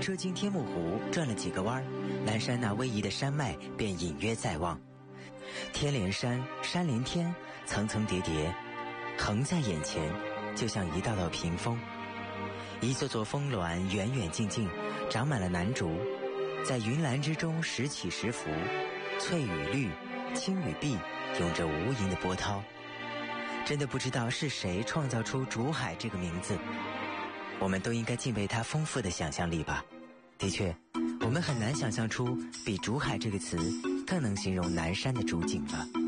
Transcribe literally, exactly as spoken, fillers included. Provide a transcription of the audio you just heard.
车经天目湖转了几个弯，南山那逶迤的山脉便隐约在望。天连山，山连天，层层叠叠，横在眼前，就像一道道屏风。一座座峰峦远远近近，长满了楠竹，在云岚之中时起时伏，翠与绿，青与碧，涌着无垠的波涛。真的不知道是谁创造出竹海这个名字，我们都应该敬畏它丰富的想象力吧。的确，我们很难想象出比竹海这个词更能形容南山的竹景了。